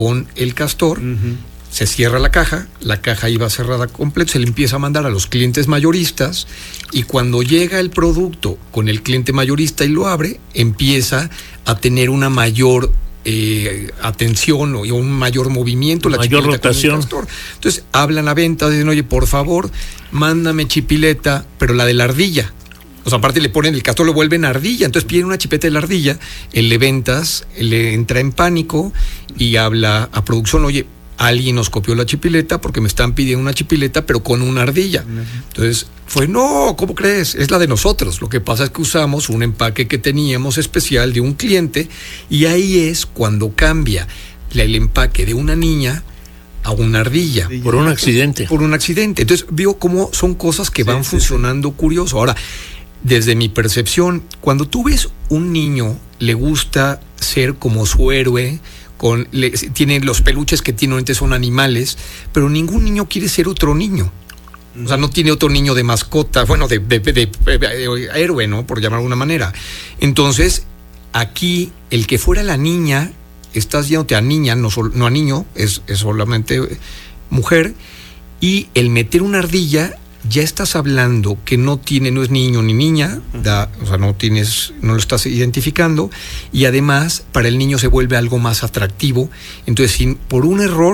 con el castor, se cierra la caja iba cerrada completa, se le empieza a mandar a los clientes mayoristas y cuando llega el producto con el cliente mayorista y lo abre, empieza a tener una mayor atención o un mayor movimiento, la mayor rotación. Entonces hablan a venta, dicen, oye, por favor, mándame chipileta, pero la de la ardilla. O sea, aparte le ponen el castor, lo vuelven ardilla. Entonces piden una chipeta de la ardilla, el de ventas le entra en pánico y habla a producción, oye, alguien nos copió la chipileta porque me están pidiendo una chipileta, pero con una ardilla. Entonces fue, no, ¿cómo crees? Es la de nosotros. Lo que pasa es que usamos un empaque que teníamos especial de un cliente y ahí es cuando cambia el empaque de una niña a una ardilla. Por un accidente. Por un accidente. Entonces veo cómo son cosas que van funcionando curioso. Ahora, desde mi percepción, cuando tú ves un niño, le gusta ser como su héroe, tiene los peluches que tiene, antes son animales, pero ningún niño quiere ser otro niño. O sea, no tiene otro niño de mascota, bueno, de héroe, ¿no? Por llamarlo de una manera. Entonces, aquí, el que fuera la niña, estás yéndote a niña, no a niño, es solamente mujer, y el meter una ardilla, ya estás hablando que no es niño ni niña, o sea, no lo estás identificando, y además para el niño se vuelve algo más atractivo. Entonces, por un error,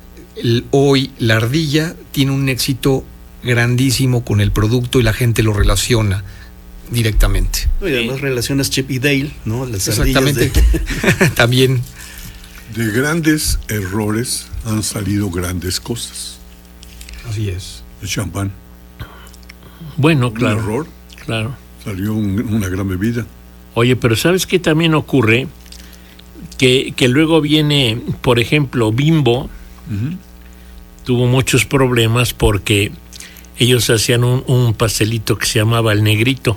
hoy la ardilla tiene un éxito grandísimo con el producto y la gente lo relaciona directamente. Y además relacionas Chip y Dale, ¿no? Las exactamente. También. De grandes errores han salido grandes cosas. Así es. El champán. Bueno, claro. Un error. Claro. Salió una gran bebida. Oye, pero ¿sabes qué también ocurre? Que luego viene, por ejemplo, Bimbo. Tuvo muchos problemas porque ellos hacían un pastelito que se llamaba el Negrito.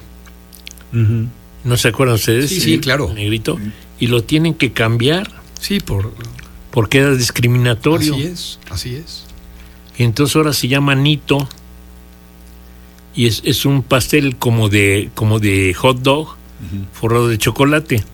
¿No se acuerdan ustedes? Sí, claro. El Negrito. Y lo tienen que cambiar. Sí, porque era discriminatorio. Así es. Y entonces ahora se llama Nito. Y es un pastel como de hot dog, forrado de chocolate.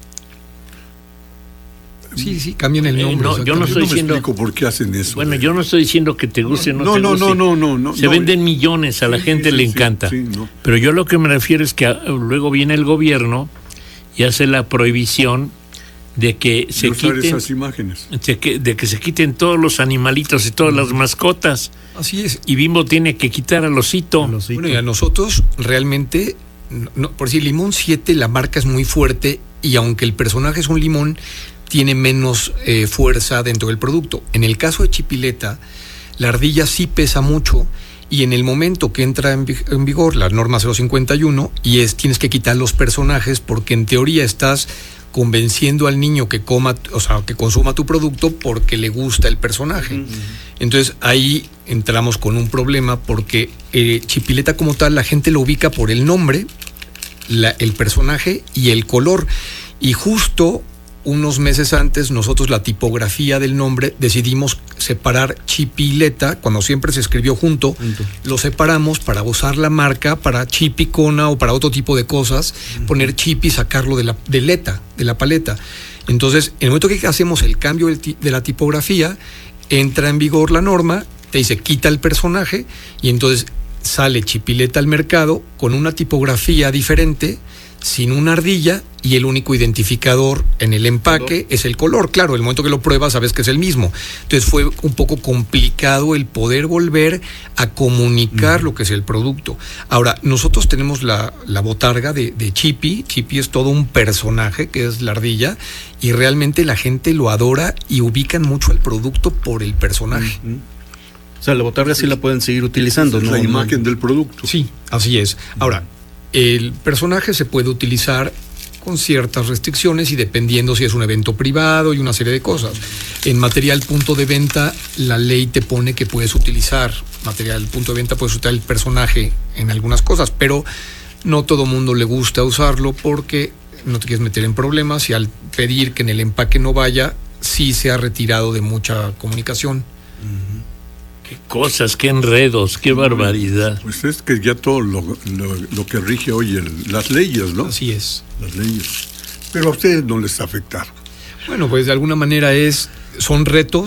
Sí, cambian el nombre. No, yo no estoy diciendo. Me explico por qué hacen eso. Bueno, yo no estoy diciendo que te guste o no te guste. No. Se venden millones, a la gente le encanta. Pero yo lo que me refiero es que luego viene el gobierno y hace la prohibición de que se quiten esas imágenes. De que se quiten todos los animalitos y todas las mascotas. Así es. Y Bimbo tiene que quitar al osito. Bueno, y a nosotros realmente, por decir, Limón 7, la marca es muy fuerte y aunque el personaje es un limón, tiene menos fuerza dentro del producto. En el caso de Chipileta, la ardilla sí pesa mucho y en el momento que entra en vigor la norma 051 tienes que quitar los personajes porque en teoría estás convenciendo al niño que que consuma tu producto porque le gusta el personaje. Entonces ahí entramos con un problema porque Chipileta como tal la gente lo ubica por el nombre, el personaje y el color. Y justo unos meses antes nosotros la tipografía del nombre decidimos separar Chipileta, cuando siempre se escribió junto, lo separamos para usar la marca para Chipicona o para otro tipo de cosas, poner Chip y sacarlo de la paleta. Entonces, en el momento que hacemos el cambio de la tipografía, entra en vigor la norma, te dice quita el personaje y entonces sale Chipileta al mercado con una tipografía diferente, sin una ardilla, y el único identificador en el empaque es el color. Claro, el momento que lo pruebas sabes que es el mismo. Entonces fue un poco complicado el poder volver a comunicar lo que es el producto. Ahora, nosotros tenemos la botarga de Chippy. Chippy es todo un personaje que es la ardilla y realmente la gente lo adora y ubican mucho el producto por el personaje. O sea, la botarga sí la pueden seguir utilizando, ¿no? La imagen del producto. Sí, así es. Ahora, el personaje se puede utilizar con ciertas restricciones y dependiendo si es un evento privado y una serie de cosas. En material punto de venta, la ley te pone que puedes utilizar material punto de venta, puedes usar el personaje en algunas cosas, pero no todo mundo le gusta usarlo porque no te quieres meter en problemas y al pedir que en el empaque no vaya, sí se ha retirado de mucha comunicación. Qué cosas, qué enredos, qué barbaridad. Pues es que ya todo lo que rige hoy las leyes, ¿no? Así es. Las leyes. Pero a ustedes no les afecta. Bueno, pues de alguna manera son retos